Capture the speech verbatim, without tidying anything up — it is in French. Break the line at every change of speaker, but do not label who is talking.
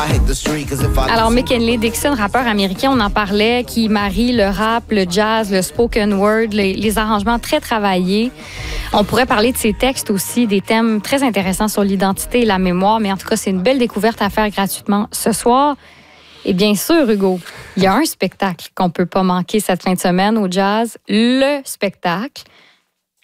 Alors, McKinley Dixon, rappeur américain, on en parlait, qui marie le rap, le jazz, le spoken word, les, les arrangements très travaillés. On pourrait parler de ses textes aussi, des thèmes très intéressants sur l'identité et la mémoire, mais en tout cas, c'est une belle découverte à faire gratuitement ce soir. Et bien sûr, Hugo, il y a un spectacle qu'on ne peut pas manquer cette fin de semaine au jazz, le spectacle